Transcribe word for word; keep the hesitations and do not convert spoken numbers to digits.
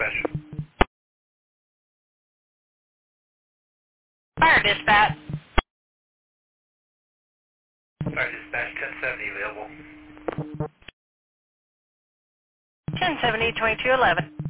dispatch. Fire dispatch. Fire dispatch, ten seventy available. ten seventy, twenty-two eleven.